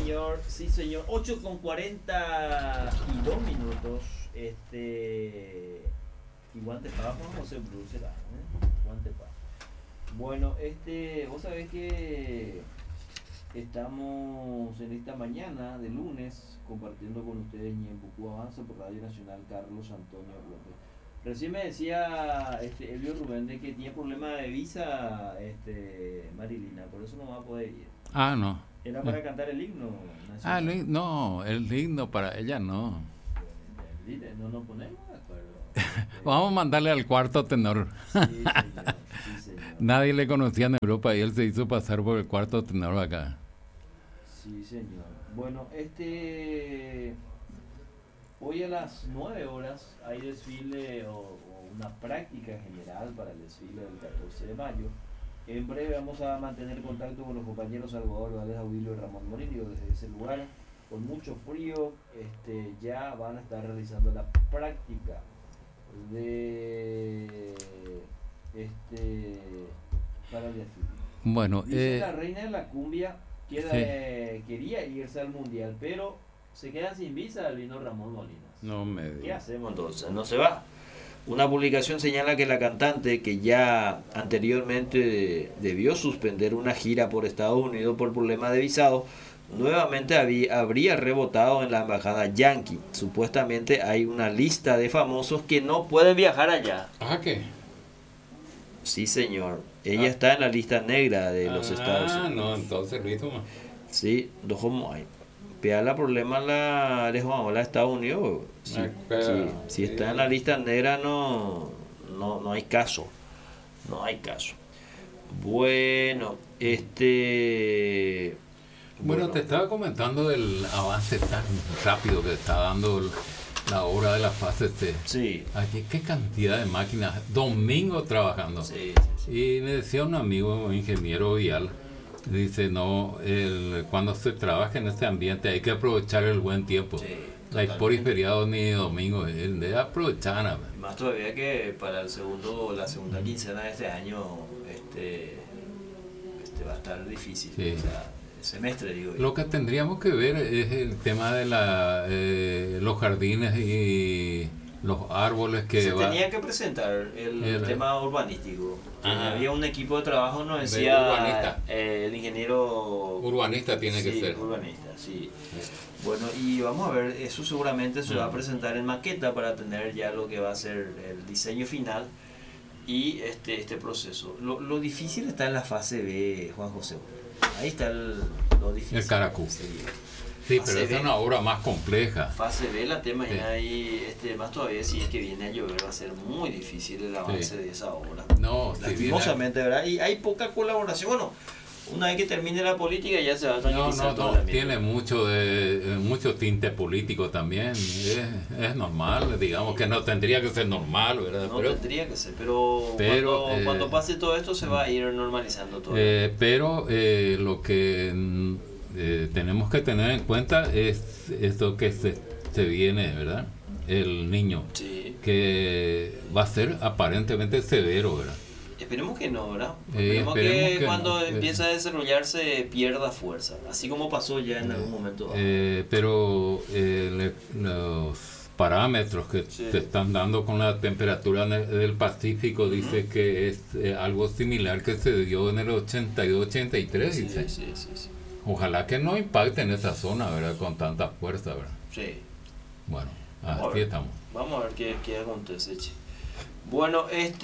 señor, sí, señor. 8:42 minutos. Y guante para Juan José Bruce será, Guante para. Bueno, vos sabés que estamos en esta mañana de lunes compartiendo con ustedes Ñembucú Avanza por Radio Nacional Carlos Antonio López. Recién me decía Elvio Rubén de que tiene problema de visa, Marilina, por eso no va a poder ir. Ah, no. Era para cantar el himno nacional. No, el himno para ella no. No nos ponemos de acuerdo. Vamos a mandarle al cuarto tenor. Sí, señor. Sí, señor. Nadie le conocía en Europa y él se hizo pasar por el cuarto tenor acá. Sí, señor. Bueno, hoy a las 9 horas hay desfile o una práctica general para el desfile del 14 de mayo. En breve vamos a mantener contacto con los compañeros Salvador Valdés Audilio y Ramón Morillo desde ese lugar. Con mucho frío, ya van a estar realizando la práctica de para el desfile. Bueno, dice la reina de la cumbia quería irse al mundial, pero se queda sin visa el vino Ramón Molinas. No me ¿Qué hacemos entonces? No se va. Una publicación señala que la cantante, que ya anteriormente debió suspender una gira por Estados Unidos por problemas de visado, nuevamente habría rebotado en la embajada yanqui. Supuestamente hay una lista de famosos que no pueden viajar allá. ¿Ah, qué? Sí, señor. Ella está en la lista negra de los Estados Unidos. No, entonces Luis toma. Sí, dos como hay. Pea problema la de Juan Hola Estados Unidos. Si está en la lista negra no hay caso. No hay caso. Bueno, Bueno, te estaba comentando del avance tan rápido que está dando la obra de la fase C. Sí. Aquí, qué cantidad de máquinas, domingo trabajando. Sí. Y me decía un amigo, un ingeniero vial, dice, no, cuando se trabaja en este ambiente hay que aprovechar el buen tiempo. Sí, no hay por y feriado ni domingo, de aprovechar. Más todavía que para la segunda quincena de este año, va a estar difícil. Sí. O sea, semestre, digo yo. Lo que tendríamos que ver es el tema de los jardines y los árboles que se tenía que presentar el tema urbanístico. Había un equipo de trabajo, nos decía urbanista. El ingeniero urbanista tiene que ser. Urbanista, sí. Bueno, y vamos a ver, eso seguramente se va a presentar en maqueta para tener ya lo que va a ser el diseño final y este proceso. Lo difícil está en la fase B, Juan José. Ahí está lo difícil. El Caracú. Sí, pero es una obra más compleja. Fase B, la tema ahí, más todavía si es que viene a llover va a ser muy difícil el avance de esa obra. No, lastimosamente, ¿verdad? Y hay poca colaboración. Bueno, una vez que termine la política ya se va a tranquilizar todo. No, tiene mucho tinte político también. Es normal, digamos que no tendría que ser normal, ¿verdad? No tendría que ser, pero cuando pase todo esto se va a ir normalizando todo. Pero lo que tenemos que tener en cuenta es esto que se viene, ¿verdad? El niño, que va a ser aparentemente severo, ¿verdad? Esperemos que no, ¿verdad? Esperemos que cuando empiece a desarrollarse pierda fuerza, así como pasó ya en algún momento. Pero los parámetros que se están dando con la temperatura del Pacífico dice que es algo similar que se dio en el 82-83, dice. Sí. Ojalá que no impacte en esa zona, ¿verdad? Con tanta fuerza, ¿verdad? Sí. Bueno, aquí estamos. Vamos a ver qué acontece, che. Bueno,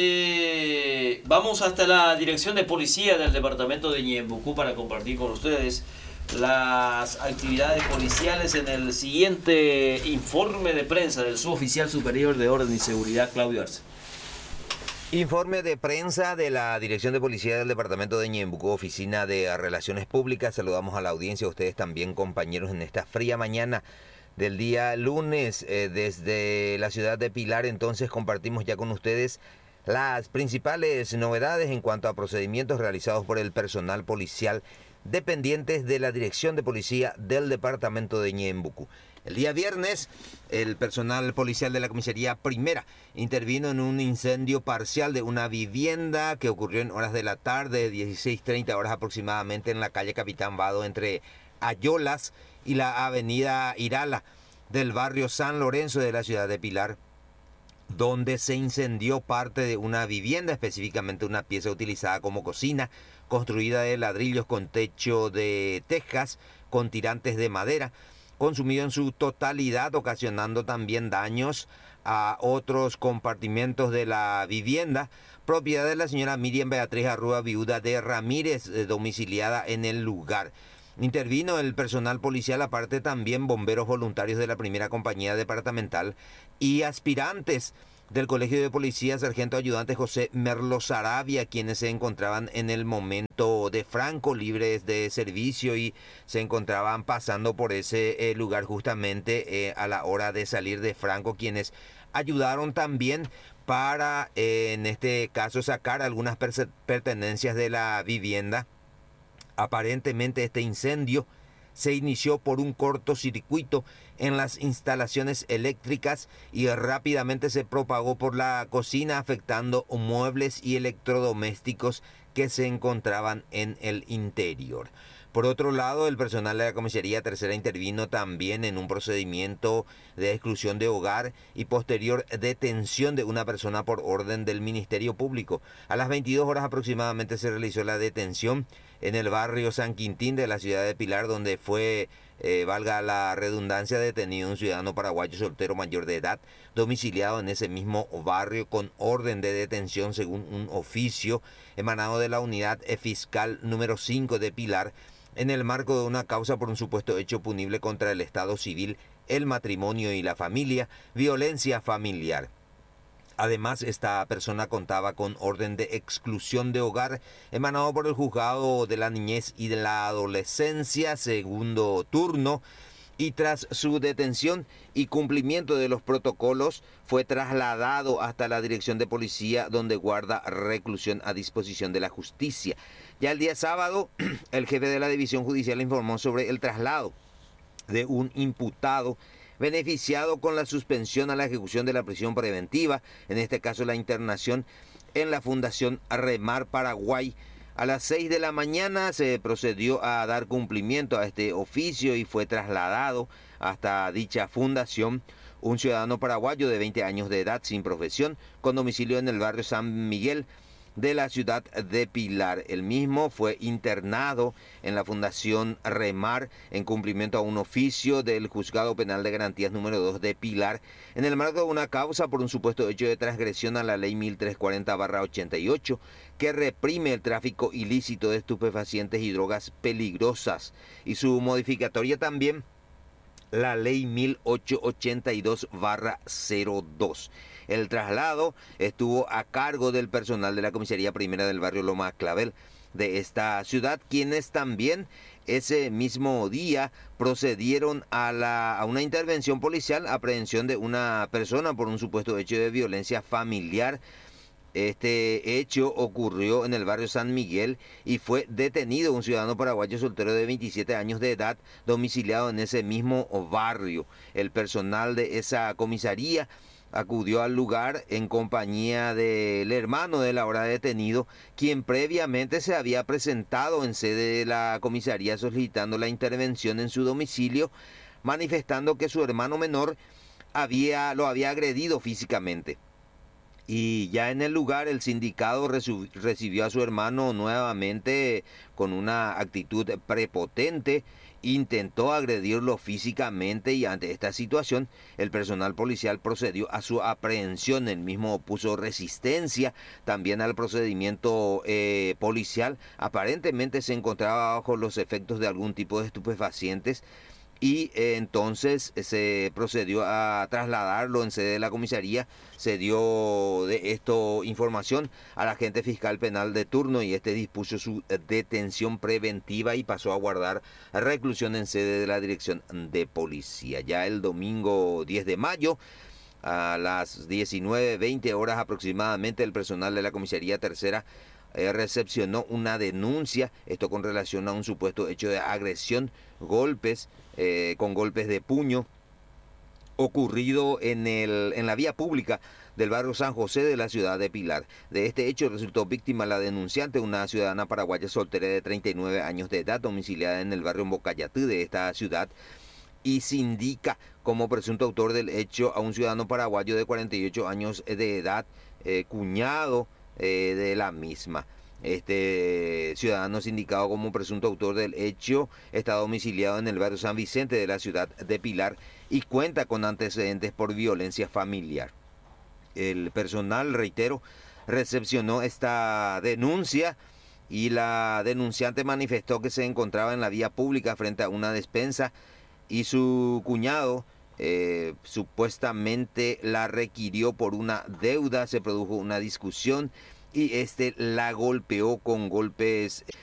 vamos hasta la dirección de policía del departamento de Ñembucú para compartir con ustedes las actividades policiales en el siguiente informe de prensa del suboficial superior de Orden y Seguridad, Claudio Arce. Informe de prensa de la Dirección de Policía del Departamento de Ñembucú, Oficina de Relaciones Públicas. Saludamos a la audiencia, a ustedes también, compañeros, en esta fría mañana del día lunes. Desde la ciudad de Pilar, entonces, compartimos ya con ustedes las principales novedades en cuanto a procedimientos realizados por el personal policial dependientes de la Dirección de Policía del Departamento de Ñembucú. El día viernes, el personal policial de la Comisaría Primera intervino en un incendio parcial de una vivienda que ocurrió en horas de la tarde, 16:30 horas aproximadamente, en la calle Capitán Vado, entre Ayolas y la avenida Irala del barrio San Lorenzo de la ciudad de Pilar, donde se incendió parte de una vivienda, específicamente una pieza utilizada como cocina, construida de ladrillos con techo de tejas, con tirantes de madera, consumido en su totalidad, ocasionando también daños a otros compartimentos de la vivienda, propiedad de la señora Miriam Beatriz Arrua, viuda de Ramírez, domiciliada en el lugar. Intervino el personal policial, aparte también bomberos voluntarios de la primera compañía departamental y aspirantes del Colegio de Policía, sargento ayudante José Merlo Sarabia, quienes se encontraban en el momento de franco libres de servicio y se encontraban pasando por ese lugar justamente a la hora de salir de franco, quienes ayudaron también para, en este caso, sacar algunas pertenencias de la vivienda. Aparentemente este incendio se inició por un cortocircuito en las instalaciones eléctricas y rápidamente se propagó por la cocina, afectando muebles y electrodomésticos que se encontraban en el interior. Por otro lado, el personal de la Comisaría Tercera intervino también en un procedimiento de exclusión de hogar y posterior detención de una persona por orden del Ministerio Público. A las 22 horas aproximadamente se realizó la detención en el barrio San Quintín de la ciudad de Pilar, donde fue, valga la redundancia, detenido un ciudadano paraguayo soltero mayor de edad, domiciliado en ese mismo barrio con orden de detención según un oficio emanado de la unidad fiscal número 5 de Pilar, en el marco de una causa por un supuesto hecho punible contra el Estado civil, el matrimonio y la familia, violencia familiar. Además, esta persona contaba con orden de exclusión de hogar emanado por el Juzgado de la Niñez y de la Adolescencia, segundo turno, y tras su detención y cumplimiento de los protocolos fue trasladado hasta la Dirección de Policía, donde guarda reclusión a disposición de la justicia. Ya el día sábado, el jefe de la División Judicial informó sobre el traslado de un imputado beneficiado con la suspensión a la ejecución de la prisión preventiva, en este caso la internación en la Fundación Remar Paraguay. A las 6 de la mañana se procedió a dar cumplimiento a este oficio y fue trasladado hasta dicha fundación un ciudadano paraguayo de 20 años de edad sin profesión, con domicilio en el barrio San Miguel de la ciudad de Pilar. El mismo fue internado en la Fundación Remar en cumplimiento a un oficio del Juzgado Penal de Garantías número 2 de Pilar, en el marco de una causa por un supuesto hecho de transgresión a la ley 1340/88, que reprime el tráfico ilícito de estupefacientes y drogas peligrosas, y su modificatoria también la ley 1882/02. El traslado estuvo a cargo del personal de la Comisaría Primera del barrio Loma Clavel de esta ciudad, quienes también ese mismo día procedieron a una intervención policial, aprehensión de una persona por un supuesto hecho de violencia familiar. Este hecho ocurrió en el barrio San Miguel y fue detenido un ciudadano paraguayo soltero de 27 años de edad, domiciliado en ese mismo barrio. El personal de esa comisaría acudió al lugar en compañía del hermano del ahora detenido, quien previamente se había presentado en sede de la comisaría solicitando la intervención en su domicilio, manifestando que su hermano menor lo había agredido físicamente. Y ya en el lugar el sindicado recibió a su hermano nuevamente con una actitud prepotente, intentó agredirlo físicamente y ante esta situación el personal policial procedió a su aprehensión. El mismo opuso resistencia también al procedimiento policial. Aparentemente se encontraba bajo los efectos de algún tipo de estupefacientes. Y entonces se procedió a trasladarlo en sede de la comisaría. Se dio de esto información al agente fiscal penal de turno y este dispuso su detención preventiva y pasó a guardar reclusión en sede de la Dirección de Policía. Ya el domingo 10 de mayo, a las 19:20 horas aproximadamente, el personal de la Comisaría Tercera recepcionó una denuncia, esto con relación a un supuesto hecho de agresión, golpes, con golpes de puño ocurrido en la vía pública del barrio San José de la ciudad de Pilar. De este hecho resultó víctima la denunciante, una ciudadana paraguaya soltera de 39 años de edad, domiciliada en el barrio Mbocayatí de esta ciudad, y se indica como presunto autor del hecho a un ciudadano paraguayo de 48 años de edad, cuñado de la misma. Este ciudadano es indicado como presunto autor del hecho, está domiciliado en el barrio San Vicente de la ciudad de Pilar y cuenta con antecedentes por violencia familiar. El personal, reitero, recepcionó esta denuncia y la denunciante manifestó que se encontraba en la vía pública frente a una despensa y su cuñado supuestamente la requirió por una deuda. Se produjo una discusión y este la golpeó con golpes